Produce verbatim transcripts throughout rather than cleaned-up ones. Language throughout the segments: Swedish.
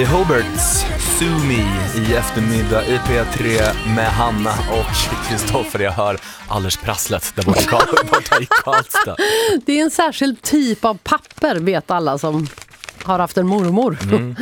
Hobarts Sue Me i eftermiddag i P tre med Hanna och Kristoffer. Jag hör alldeles prasslet där borta i, Karl- borta i Karlstad. Det är en särskild typ av papper, vet alla som har haft en mormor. Mm.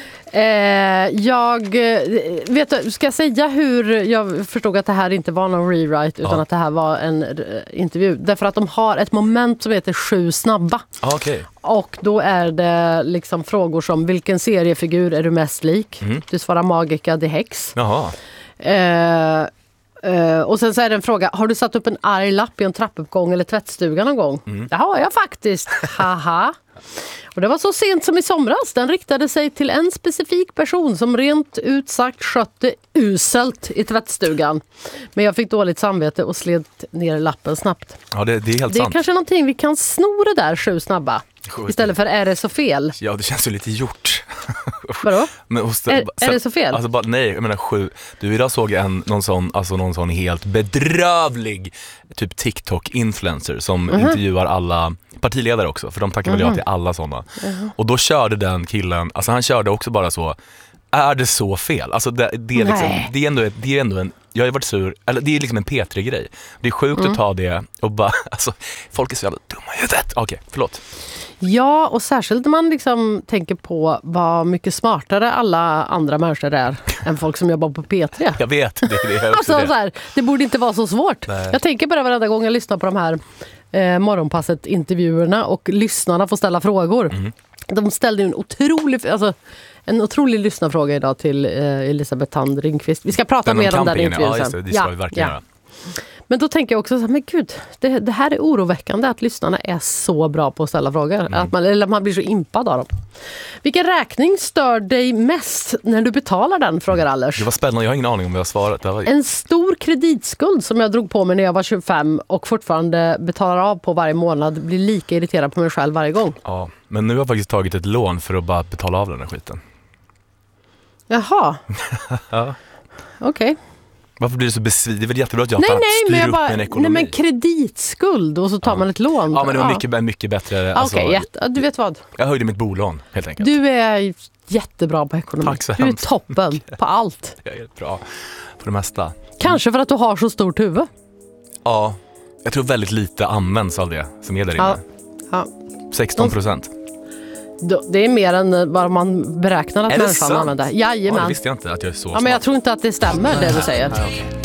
eh, jag vet du, ska jag säga hur jag förstod att det här inte var någon rewrite utan ja. att det här var en r- intervju. Därför att de har ett moment som heter sju snabba. Ah, okay. Och då är det liksom frågor som vilken seriefigur är du mest lik? Mm. Du svarar Magica de Hex. Jaha. Eh, Uh, och sen så är det en fråga, har du satt upp en arg lapp i en trappuppgång eller tvättstuga någon gång? Mm. Det har jag faktiskt. Haha. Och det var så sent som i somras. Den riktade sig till en specifik person som rent ut sagt skötte uselt i tvättstugan. Men jag fick dåligt samvete och sled ner lappen snabbt. Ja, det, det är helt Det är sant. kanske någonting vi kan sno det där sju snabba. Sjukt. Istället för är det så fel? Ja, det känns ju lite gjort. Vadå? Men hos, är, sen, är det så fel? Alltså bara, nej, jag menar sju. Du, idag såg jag en, någon, sån, alltså någon sån helt bedrövlig typ TikTok-influencer som uh-huh. intervjuar alla partiledare också. För de tackar väl uh-huh. ja till alla sådana. Uh-huh. Och då körde den killen, alltså han körde också bara så, är det så fel? Alltså det, det, är, liksom, det, är, ändå, det är ändå en, jag har varit sur, eller det är liksom en P tre-grej. Det är sjukt mm. att ta det och bara, alltså folk är så jävla dumma i huvudet. Okej, okay, förlåt. Ja, och särskilt när man liksom tänker på vad mycket smartare alla andra människor är än folk som jobbar på P tre. Jag vet, det, det är också alltså, det. Så här, det borde inte vara så svårt. Nej. Jag tänker bara varenda gång jag lyssnar på de här eh, morgonpasset-intervjuerna och lyssnarna får ställa frågor. Mm. De ställde en otrolig, alltså, en otrolig lyssnarfråga idag till eh, Elisabeth Thand Ringqvist. Vi ska prata den mer om den intervjun ja, sen. Just det, det ska ja, vi verkligen ja. göra. Men då tänker jag också så här, men gud, det, det här är oroväckande att lyssnarna är så bra på att ställa frågor. Mm. Att man, eller man blir så impad av dem. Vilken räkning stör dig mest när du betalar den, frågar Allers. Det var spännande, jag har ingen aning om vad jag har svarat. Det var... En stor kreditskuld som jag drog på mig när jag var tjugofem och fortfarande betalar av på varje månad, blir lika irriterad på mig själv varje gång. Ja, men nu har jag faktiskt tagit ett lån för att bara betala av den här skiten. Jaha. Ja. Okej. Okay. Varför blir det så besviken? Det är väl jättebra att jag nej, tar nej, men jag upp bara, en ekonomi. Nej, men kreditskuld och så tar ja. man ett lån. Ja, men det var mycket, mycket bättre. Alltså, Okej, okay, du vet vad? Jag höjde mitt bolån, helt enkelt. Du är jättebra på ekonomi. Tack så du är hemskt. toppen på allt. Jag är bra på det mesta. Kanske för att du har så stort huvud. Ja, jag tror väldigt lite används av det som är där inne. Ja. Ja. sexton procent. Det är mer än vad man beräknar att är människan använder. Jajamän. Ja, det visste jag inte att jag är så ja, men jag tror inte att det stämmer, nej, det du säger. Nej, okay.